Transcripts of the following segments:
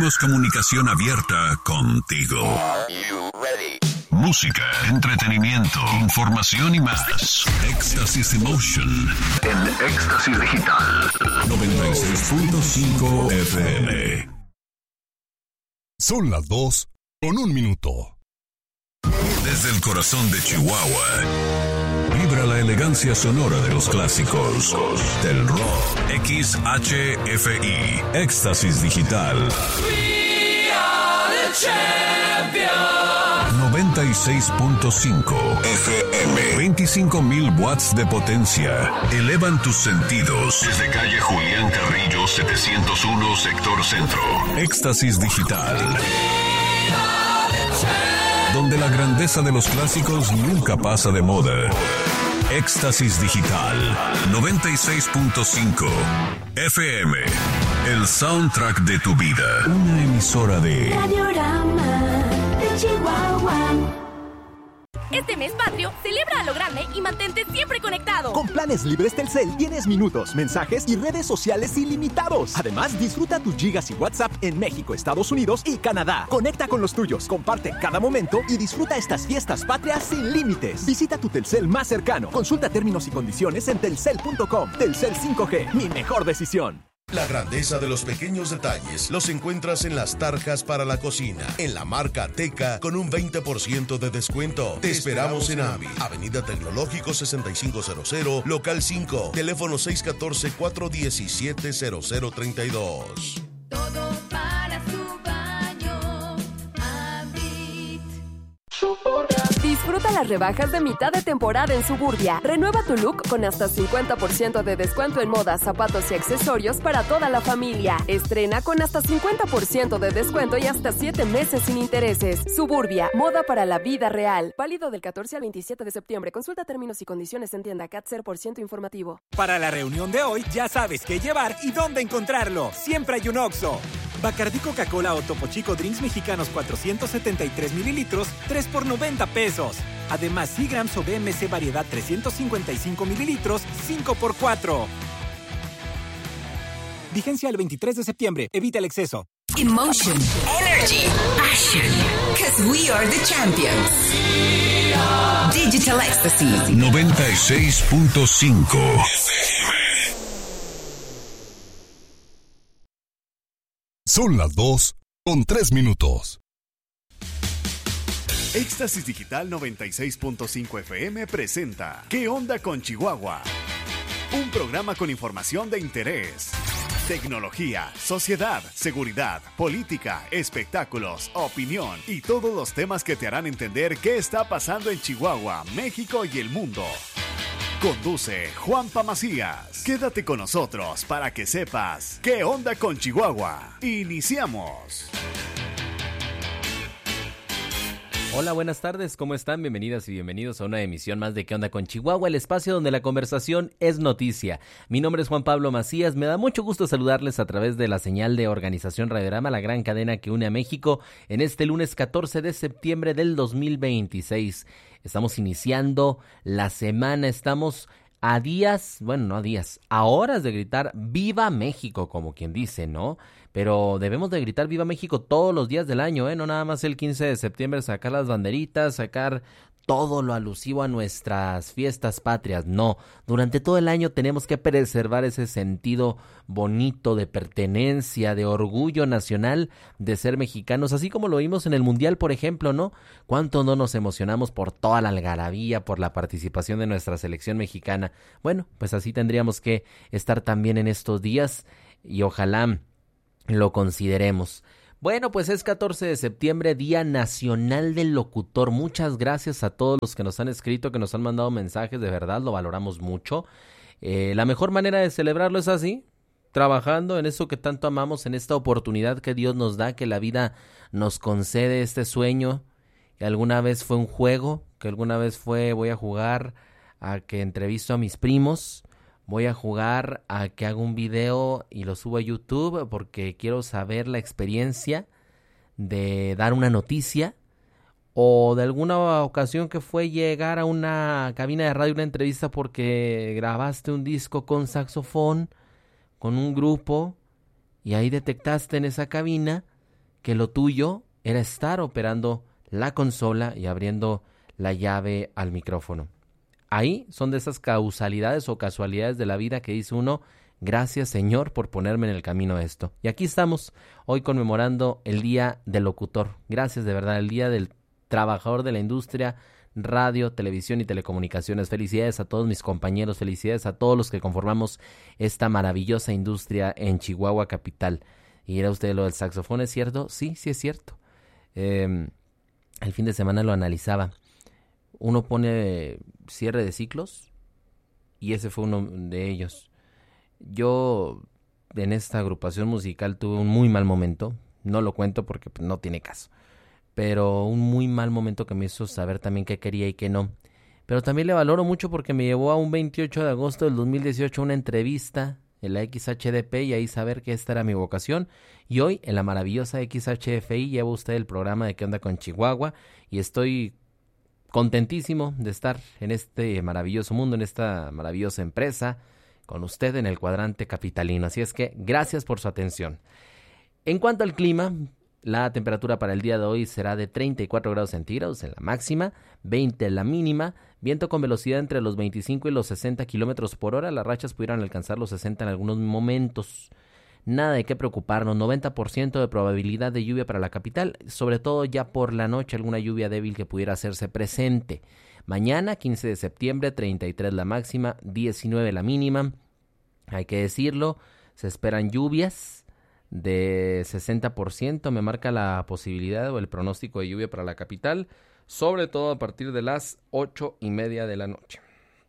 Tenemos comunicación abierta contigo. Música, entretenimiento, información y más. Éxtasis Emotion en Éxtasis Digital 96.5 FM. Son las 2:01. Desde el corazón de Chihuahua vibra la elegancia sonora de los clásicos del rock. XHFI, Éxtasis Digital. We are the champions. 96.5 FM. 25,000 watts de potencia. Elevan tus sentidos. Desde calle Julián Carrillo, 701, sector centro. Éxtasis Digital. Donde la grandeza de los clásicos nunca pasa de moda. Éxtasis Digital 96.5 FM. El soundtrack de tu vida. Una emisora de Radiorama de Chihuahua. Este mes patrio, celebra a lo grande y mantente siempre conectado. Con planes libres Telcel tienes minutos, mensajes y redes sociales ilimitados. Además, disfruta tus gigas y WhatsApp en México, Estados Unidos y Canadá. Conecta con los tuyos, comparte cada momento y disfruta estas fiestas patrias sin límites. Visita tu Telcel más cercano. Consulta términos y condiciones en telcel.com. Telcel 5G, mi mejor decisión. La grandeza de los pequeños detalles los encuentras en las tarjas para la cocina, en la marca Teca, con un 20% de descuento. Te esperamos en AMI, Avenida Tecnológico 6500, local 5, teléfono 614-417-0032. Todo para su baño. Ambit. Disfruta las rebajas de mitad de temporada en Suburbia. Renueva tu look con hasta 50% de descuento en moda, zapatos y accesorios para toda la familia. Estrena con hasta 50% de descuento y hasta 7 meses sin intereses. Suburbia, moda para la vida real. Válido del 14 al 27 de septiembre. Consulta términos y condiciones en tienda CAT 0% informativo. Para la reunión de hoy, ya sabes qué llevar y dónde encontrarlo. Siempre hay un Oxxo. Bacardí Coca-Cola o Topo Chico Drinks Mexicanos 473 mililitros, 3 por 90 pesos. Además, Seagrams o BMC Variedad 355 mililitros, 5 por 4. Vigencia el 23 de septiembre. Evita el exceso. Emotion, energy, passion. Because we are the champions. Digital Ecstasy 96.5 Son las 2:03. Éxtasis Digital 96.5 FM presenta ¿Qué onda con Chihuahua? Un programa con información de interés. Tecnología, sociedad, seguridad, política, espectáculos, opinión y todos los temas que te harán entender qué está pasando en Chihuahua, México y el mundo. Conduce Juanpa Macías. Quédate con nosotros para que sepas ¿Qué onda con Chihuahua? Iniciamos. Hola, buenas tardes, ¿cómo están? Bienvenidas y bienvenidos a una emisión más de ¿Qué onda con Chihuahua? El espacio donde la conversación es noticia. Mi nombre es Juan Pablo Macías, me da mucho gusto saludarles a través de la señal de Organización Radiorama, la gran cadena que une a México, en este lunes 14 de septiembre del 2026. Estamos iniciando la semana, estamos a días, bueno, no a días, a horas de gritar ¡Viva México!, como quien dice, ¿no? Pero debemos de gritar ¡Viva México! Todos los días del año, no nada más el 15 de septiembre sacar las banderitas, sacar todo lo alusivo a nuestras fiestas patrias, no. Durante todo el año tenemos que preservar ese sentido bonito de pertenencia, de orgullo nacional, de ser mexicanos, así como lo vimos en el Mundial, por ejemplo, ¿no? ¿Cuánto no nos emocionamos por toda la algarabía, por la participación de nuestra selección mexicana? Bueno, pues así tendríamos que estar también en estos días y ojalá lo consideremos. Bueno, pues es 14 de septiembre, Día Nacional del Locutor. Muchas gracias a todos los que nos han escrito, que nos han mandado mensajes, de verdad, lo valoramos mucho. La mejor manera de celebrarlo es así, trabajando en eso que tanto amamos, en esta oportunidad que Dios nos da, que la vida nos concede, este sueño, que alguna vez fue un juego, que alguna vez fue voy a jugar a que entrevisto a mis primos, voy a jugar a que haga un video y lo subo a YouTube porque quiero saber la experiencia de dar una noticia, o de alguna ocasión que fue llegar a una cabina de radio, una entrevista porque grabaste un disco con saxofón, con un grupo, y ahí detectaste en esa cabina que lo tuyo era estar operando la consola y abriendo la llave al micrófono. Ahí son de esas causalidades o casualidades de la vida que dice uno, gracias Señor por ponerme en el camino a esto. Y aquí estamos hoy conmemorando el Día del Locutor. Gracias de verdad, el Día del Trabajador de la Industria, radio, televisión y telecomunicaciones. Felicidades a todos mis compañeros, felicidades a todos los que conformamos esta maravillosa industria en Chihuahua capital. Y era usted lo del saxofón, ¿es cierto? Sí, sí es cierto. El fin de semana lo analizaba. Uno pone cierre de ciclos y ese fue uno de ellos. Yo en esta agrupación musical tuve un muy mal momento. No lo cuento porque no tiene caso. Pero un muy mal momento que me hizo saber también qué quería y qué no. Pero también le valoro mucho porque me llevó a un 28 de agosto del 2018 una entrevista en la XHDP y ahí saber que esta era mi vocación. Y hoy en la maravillosa XHFI lleva usted el programa de ¿Qué onda con Chihuahua? Y estoy contentísimo de estar en este maravilloso mundo, en esta maravillosa empresa, con usted en el cuadrante capitalino. Así es que gracias por su atención. En cuanto al clima, la temperatura para el día de hoy será de 34 grados centígrados en la máxima, 20 en la mínima, viento con velocidad entre los 25 y los 60 kilómetros por hora. Las rachas pudieran alcanzar los 60 en algunos momentos. Nada de qué preocuparnos, 90% de probabilidad de lluvia para la capital, sobre todo ya por la noche alguna lluvia débil que pudiera hacerse presente. Mañana, 15 de septiembre, 33 la máxima, 19 la mínima. Hay que decirlo, se esperan lluvias de 60%, me marca la posibilidad o el pronóstico de lluvia para la capital, sobre todo a partir de las 8:30 de la noche.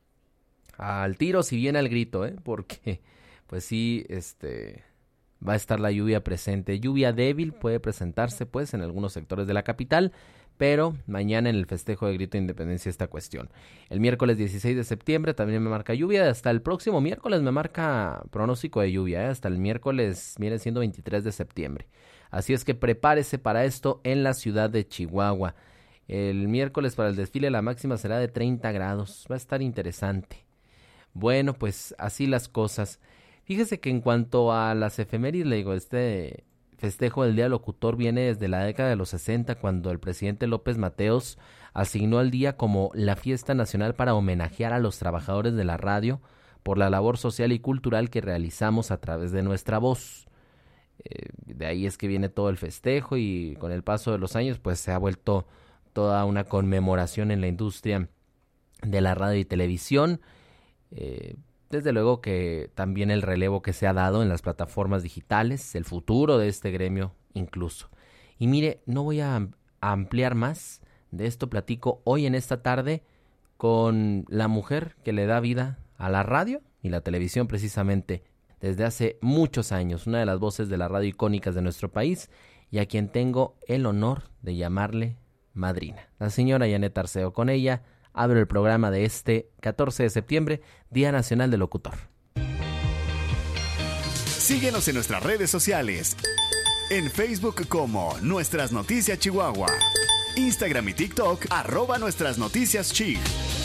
Al tiro si viene al grito, porque pues sí, va a estar la lluvia presente. Lluvia débil puede presentarse pues en algunos sectores de la capital, pero mañana en el festejo de Grito de Independencia esta cuestión. El miércoles 16 de septiembre también me marca lluvia, hasta el próximo miércoles me marca pronóstico de lluvia, hasta el miércoles viene siendo 23 de septiembre. Así es que prepárese para esto en la ciudad de Chihuahua. El miércoles para el desfile la máxima será de 30 grados, va a estar interesante. Bueno, pues así las cosas. Fíjese que en cuanto a las efemérides, le digo, este festejo del Día del Locutor viene desde la década de los 60, cuando el presidente López Mateos asignó al día como la fiesta nacional para homenajear a los trabajadores de la radio por la labor social y cultural que realizamos a través de nuestra voz. De ahí es que viene todo el festejo y con el paso de los años pues se ha vuelto toda una conmemoración en la industria de la radio y televisión. Desde luego que también el relevo que se ha dado en las plataformas digitales, el futuro de este gremio incluso. Y mire, no voy a ampliar más, de esto platico hoy en esta tarde con la mujer que le da vida a la radio y la televisión precisamente desde hace muchos años, una de las voces de la radio icónicas de nuestro país y a quien tengo el honor de llamarle madrina, la señora Janet Arceo. Con ella abro el programa de este 14 de septiembre, Día Nacional del Locutor. Síguenos en nuestras redes sociales. En Facebook como Nuestras Noticias Chihuahua. Instagram y TikTok @Nuestras Noticias Chig.